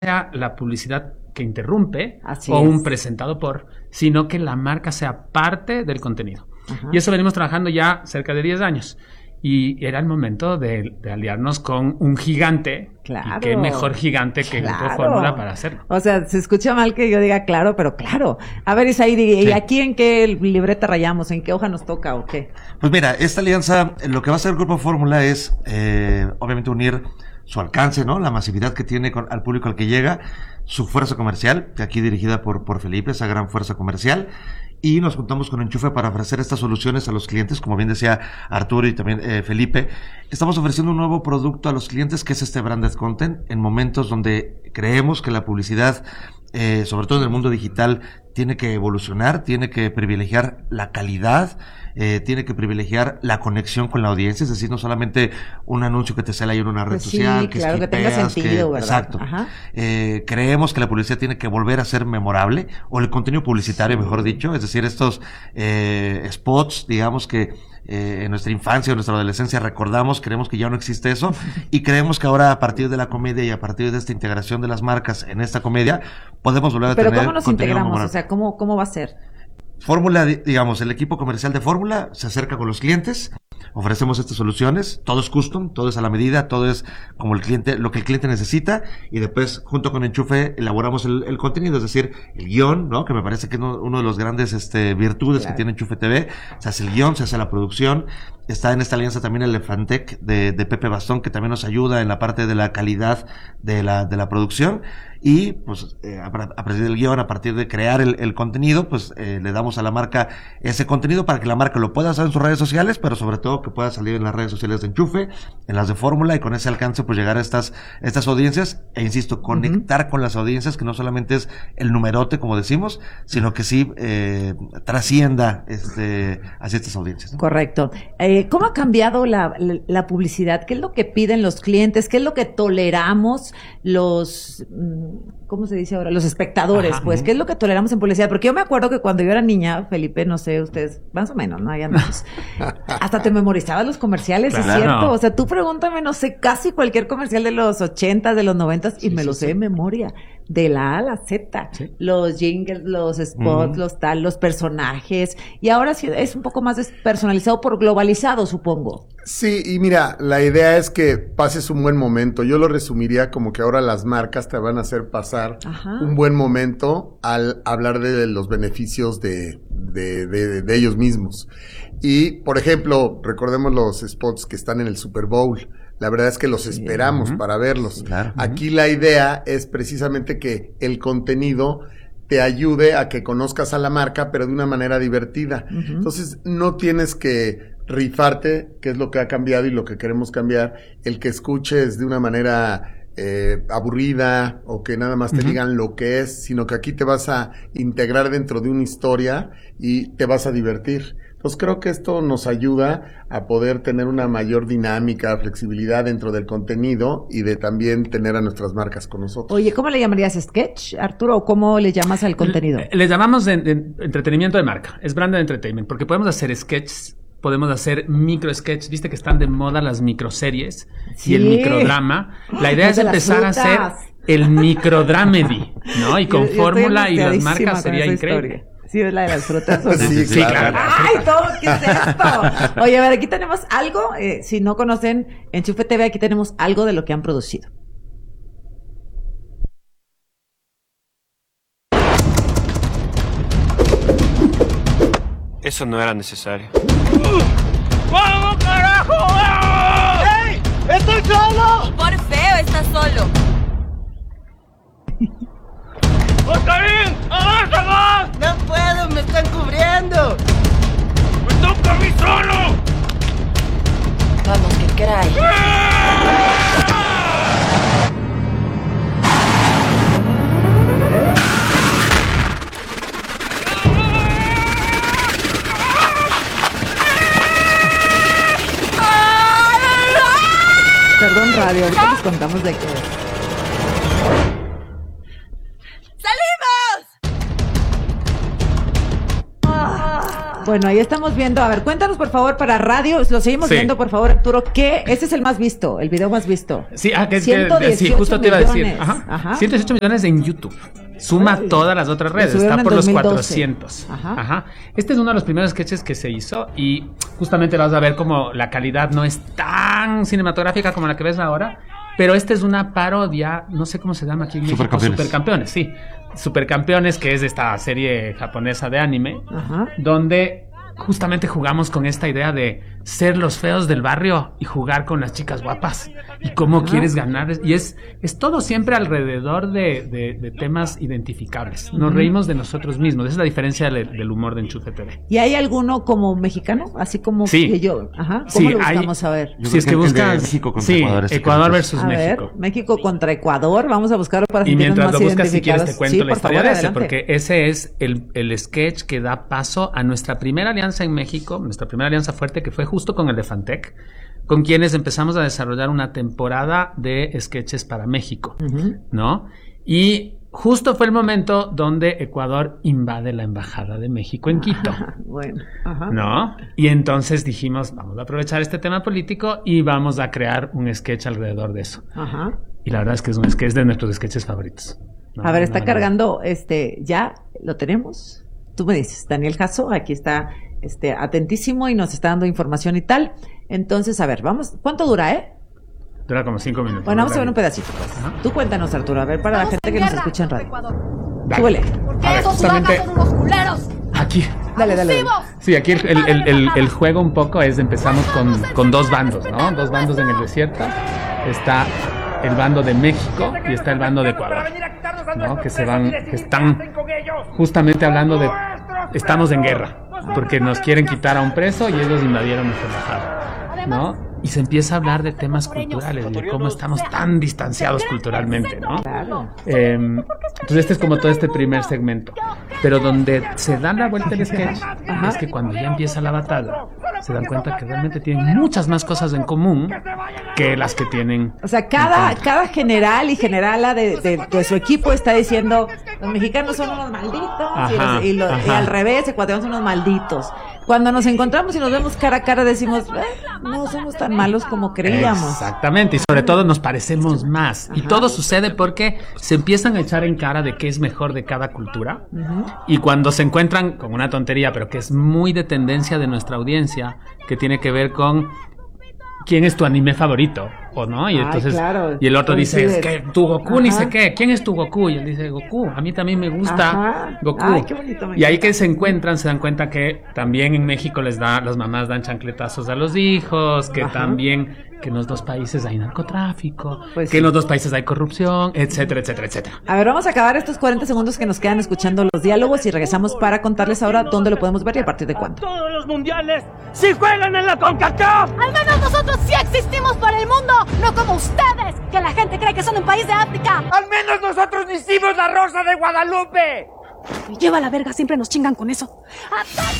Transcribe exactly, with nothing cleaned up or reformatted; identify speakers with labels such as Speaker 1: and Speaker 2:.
Speaker 1: sea la publicidad que interrumpe
Speaker 2: Así
Speaker 1: o
Speaker 2: es.
Speaker 1: un presentado por, sino que la marca sea parte del contenido. Ajá. Y eso venimos trabajando ya cerca de diez años. Y era el momento de, de aliarnos con un gigante.
Speaker 2: Claro.
Speaker 1: Y qué mejor gigante que
Speaker 2: claro.
Speaker 1: Grupo Fórmula para hacerlo.
Speaker 2: O sea, se escucha mal que yo diga claro, pero claro. A ver, Isaí, ¿y sí. aquí en qué libreta rayamos? ¿En qué hoja nos toca o qué?
Speaker 3: Pues mira, esta alianza, lo que va a hacer el Grupo Fórmula es, eh, obviamente, unir su alcance, ¿no? La masividad que tiene con, al público al que llega, su fuerza comercial, que aquí dirigida por, por Felipe, esa gran fuerza comercial. Y nos juntamos con Enchufe para ofrecer estas soluciones a los clientes, como bien decía Arturo y también eh, Felipe. Estamos ofreciendo un nuevo producto a los clientes, que es este branded content, en momentos donde creemos que la publicidad, eh, sobre todo en el mundo digital, tiene que evolucionar, tiene que privilegiar la calidad, eh, tiene que privilegiar la conexión con la audiencia, es decir, no solamente un anuncio que te sale ahí en una red
Speaker 2: pues
Speaker 3: social,
Speaker 2: sí,
Speaker 3: que
Speaker 2: claro,
Speaker 3: esquipeas,
Speaker 2: que tenga sentido,
Speaker 3: que,
Speaker 2: ¿verdad?
Speaker 3: Exacto.
Speaker 2: Ajá.
Speaker 3: Eh, creemos que la publicidad tiene que volver a ser memorable, o el contenido publicitario, sí. mejor dicho, es decir, estos eh, spots, digamos que Eh, en nuestra infancia o nuestra adolescencia recordamos, creemos que ya no existe eso y creemos que ahora a partir de la comedia y a partir de esta integración de las marcas en esta comedia podemos volver a
Speaker 2: Pero
Speaker 3: tener
Speaker 2: ¿cómo nos integramos? Memorable. O sea, ¿cómo, cómo va a ser?
Speaker 3: Fórmula, digamos, el equipo comercial de Fórmula se acerca con los clientes, ofrecemos estas soluciones, todo es custom, todo es a la medida, todo es como el cliente, lo que el cliente necesita, y después, junto con Enchufe, elaboramos el, el contenido, es decir, el guión, ¿no? Que me parece que es uno de los grandes, este, virtudes claro. que tiene Enchufe T V, se hace el guión, se hace la producción, está en esta alianza también el Elefantec de, de Pepe Bastón, que también nos ayuda en la parte de la calidad de la, de la producción. Y pues eh, a, a partir del guión, a partir de crear el, el contenido, pues eh, le damos a la marca ese contenido para que la marca lo pueda hacer en sus redes sociales, pero sobre todo que pueda salir en las redes sociales de Enchufe, en las de Fórmula, y con ese alcance pues llegar a estas estas audiencias, e insisto, conectar uh-huh. con las audiencias, que no solamente es el numerote, como decimos, sino que sí eh, trascienda este hacia estas audiencias, ¿no?
Speaker 2: Correcto. Eh, ¿Cómo ha cambiado la, la, la publicidad? ¿Qué es lo que piden los clientes? ¿Qué es lo que toleramos los... ¿cómo se dice ahora? Los espectadores, Ajá, pues, uh-huh. ¿qué es lo que toleramos en publicidad? Porque yo me acuerdo que cuando yo era niña, Felipe, no sé, ustedes, más o menos, ¿no? Ya no. Hasta te memorizabas los comerciales, claro. ¿Es cierto? O sea, tú pregúntame, no sé, casi cualquier comercial de los ochentas, de los noventas, y sí, me sí, lo sé sí. de memoria. De la A a la Z. Sí. Los jingles, los spots, uh-huh. los tal, los personajes. Y ahora sí es un poco más personalizado por globalizado, supongo.
Speaker 4: Sí, y mira, la idea es que pases un buen momento. Yo lo resumiría como que ahora las marcas te van a hacer pasar Ajá. un buen momento al hablar de los beneficios de, de, de, de ellos mismos. Y, por ejemplo, recordemos los spots que están en el Super Bowl. La verdad es que los esperamos uh-huh. para verlos. Claro, uh-huh. Aquí la idea es precisamente que el contenido te ayude a que conozcas a la marca, pero de una manera divertida. Uh-huh. Entonces, no tienes que rifarte, que es lo que ha cambiado y lo que queremos cambiar, el que escuches de una manera eh, aburrida o que nada más te uh-huh. digan lo que es, sino que aquí te vas a integrar dentro de una historia y te vas a divertir. Entonces creo que esto nos ayuda a poder tener una mayor dinámica, flexibilidad dentro del contenido y de también tener a nuestras marcas con nosotros.
Speaker 2: Oye, ¿cómo le llamarías sketch, Arturo? ¿O cómo le llamas al contenido?
Speaker 1: Le, le llamamos de, de entretenimiento de marca, es branded entertainment, porque podemos hacer sketches, podemos hacer micro sketches, viste que están de moda las microseries sí. y el microdrama. La idea es empezar a hacer el microdramedy, ¿no? Y con Fórmula y las marcas sería increíble.
Speaker 2: Historia. Sí, es la de las frutas.
Speaker 3: Sí, sí, claro.
Speaker 2: ¡Ay, todo! ¿Qué es esto? Oye, a ver, aquí tenemos algo. Eh, si no conocen Enchufe T V, aquí tenemos algo de lo que han producido.
Speaker 5: Eso no era necesario.
Speaker 6: ¡Vamos, carajo! ¡Ey! ¡Estoy solo!
Speaker 7: Por feo estás solo.
Speaker 6: ¡Oscarín! ¡Avanza más!
Speaker 8: ¡No puedo! ¡Me están cubriendo!
Speaker 6: ¡Me toca a mí solo!
Speaker 7: Vamos, que caray.
Speaker 2: Perdón, radio, ahorita nos contamos de qué es. Bueno, ahí estamos viendo. A ver, cuéntanos por favor para radio, lo seguimos
Speaker 1: Sí.
Speaker 2: viendo por favor, Arturo, que ese es el más visto, el video más visto.
Speaker 1: Sí, ah, que, que-
Speaker 2: ciento
Speaker 1: que- sí,
Speaker 2: dieciocho
Speaker 1: justo te iba a decir.
Speaker 2: millones.
Speaker 1: Ajá.
Speaker 2: Ajá.
Speaker 1: ciento dieciocho millones en YouTube. Suma
Speaker 2: Órale.
Speaker 1: todas las otras redes,
Speaker 2: subieron
Speaker 1: está
Speaker 2: en
Speaker 1: por los
Speaker 2: dos mil doce.
Speaker 1: cuatrocientos.
Speaker 2: Ajá.
Speaker 1: Ajá. Este es uno de los primeros sketches que se hizo y justamente vas a ver como la calidad no es tan cinematográfica como la que ves ahora, pero esta es una parodia, no sé cómo se llama aquí en México.
Speaker 3: Supercampeones.
Speaker 1: Supercampeones, sí. Supercampeones, que es de esta serie japonesa de anime,
Speaker 2: Ajá.
Speaker 1: donde justamente jugamos con esta idea de ser los feos del barrio y jugar con las chicas guapas y cómo
Speaker 2: Ajá.
Speaker 1: quieres ganar. Y es, es todo siempre alrededor de, de- de temas identificables. Nos
Speaker 2: Ujú.
Speaker 1: reímos de nosotros mismos. Esa es la diferencia del, del humor de Enchufe T V.
Speaker 2: ¿Y hay alguno como mexicano? Así como
Speaker 1: Sí.
Speaker 2: que yo. Ajá. ¿Cómo
Speaker 1: Sí,
Speaker 2: lo
Speaker 1: hay-
Speaker 2: buscamos a ver?
Speaker 3: Yo
Speaker 1: si es que
Speaker 3: creo que el de
Speaker 1: buscas
Speaker 3: México contra
Speaker 1: sí,
Speaker 3: Ecuador, este
Speaker 1: Ecuador
Speaker 3: creo que es-
Speaker 1: versus
Speaker 2: A
Speaker 1: México.
Speaker 2: ver, México contra Ecuador, vamos a buscarlo para
Speaker 1: Y
Speaker 2: sentirnos
Speaker 1: mientras
Speaker 2: más
Speaker 1: lo buscas, si quieres, te
Speaker 2: identificados.
Speaker 1: cuento
Speaker 2: Sí,
Speaker 1: la
Speaker 2: por
Speaker 1: historia
Speaker 2: favor,
Speaker 1: de ese,
Speaker 2: adelante.
Speaker 1: porque ese es el, el sketch que da paso a nuestra primera alianza en México, nuestra primera alianza fuerte, que fue justo con el de Fantec, con quienes empezamos a desarrollar una temporada de sketches para México,
Speaker 2: Ujú.
Speaker 1: ¿no? Y justo fue el momento donde Ecuador invade la embajada de México en Quito.
Speaker 2: Bueno, ajá.
Speaker 1: ¿No? Y entonces dijimos, vamos a aprovechar este tema político y vamos a crear un sketch alrededor de eso.
Speaker 2: Ajá.
Speaker 1: Y la verdad es que es un sketch de nuestros sketches favoritos. No,
Speaker 2: A ver,
Speaker 1: no,
Speaker 2: está
Speaker 1: no,
Speaker 2: cargando, este, ya lo tenemos. Tú me dices, Daniel Jasso, aquí está, este, atentísimo y nos está dando información y tal. Entonces, a ver, vamos, ¿cuánto dura, eh?
Speaker 1: Dura como cinco minutos.
Speaker 2: Bueno, vamos a ver
Speaker 1: ¿verdad?
Speaker 2: un pedacito, pues.
Speaker 1: Ajá.
Speaker 2: Tú cuéntanos, Arturo, a ver, para la
Speaker 5: Estamos
Speaker 2: gente
Speaker 5: en
Speaker 2: que nos
Speaker 5: guerra
Speaker 2: escucha en
Speaker 5: contra
Speaker 2: radio.
Speaker 5: Ecuador.
Speaker 1: Dale.
Speaker 2: Súbele.
Speaker 5: Porque
Speaker 1: A ver,
Speaker 5: esos
Speaker 1: justamente-
Speaker 5: vacas son unos culeros.
Speaker 1: Aquí.
Speaker 2: Dale, dale, dale.
Speaker 5: abusivos.
Speaker 1: Sí, aquí el, el- el- el- el juego un poco es empezamos con, con dos bandos, ¿no? Dos bandos en el desierto. Está el bando de México y está el bando de Ecuador, ¿no? Que se van, que están justamente hablando de estamos en guerra porque nos quieren quitar a un preso y ellos invadieron nuestra embajada, ¿no? Y se empieza a hablar de temas culturales, de cómo estamos tan distanciados culturalmente, ¿no?
Speaker 2: Claro.
Speaker 1: Eh, entonces este es como todo este primer segmento. Pero donde se da la vuelta el sketch es que cuando ya empieza la batalla se dan cuenta que realmente tienen muchas más cosas en común que las que tienen.
Speaker 2: O sea, cada, cada general y generala de, de, de su equipo está diciendo, los mexicanos son unos malditos, y,
Speaker 1: Ajá,
Speaker 2: los- y los- y
Speaker 1: ajá.
Speaker 2: al revés, ecuatorianos son unos malditos. Cuando nos encontramos y nos vemos cara a cara decimos, "Eh, no somos tan malos como creíamos".
Speaker 1: Exactamente, y sobre todo nos parecemos más. Y
Speaker 2: Ajá.
Speaker 1: todo sucede porque se empiezan a echar en cara de qué es mejor de cada cultura.
Speaker 2: Ujú.
Speaker 1: Y cuando se encuentran con una tontería, pero que es muy de tendencia de nuestra audiencia, que tiene que ver con quién es tu anime favorito, ¿o no? Y
Speaker 2: Ay,
Speaker 1: entonces,
Speaker 2: claro,
Speaker 1: y el otro dice, es
Speaker 2: coincide.
Speaker 1: que tu Goku ni
Speaker 2: Ajá.
Speaker 1: sé qué, ¿quién es tu Goku? Y él dice, Goku, a mí también me gusta
Speaker 2: Ajá.
Speaker 1: Goku.
Speaker 2: Ay, qué bonito, me
Speaker 1: y ahí
Speaker 2: encanta.
Speaker 1: que se encuentran, se dan cuenta que también en México les da, las mamás dan chancletazos a los hijos, que
Speaker 2: Ajá.
Speaker 1: también, que en los dos países hay narcotráfico,
Speaker 2: Pues
Speaker 1: que
Speaker 2: sí.
Speaker 1: en los dos países hay corrupción, etcétera, etcétera, etcétera.
Speaker 2: A ver, vamos a acabar estos cuarenta segundos que nos quedan escuchando los diálogos y regresamos para contarles ahora dónde lo podemos ver y a partir de cuándo.
Speaker 6: Todos los mundiales, si juegan en la CONCACAF.
Speaker 5: Al menos nosotros sí existimos para el mundo, no como ustedes, que la gente cree que son un país de África.
Speaker 6: Al menos nosotros no hicimos la Rosa de Guadalupe.
Speaker 5: Me lleva la verga, siempre nos chingan con eso. ¡Ataque!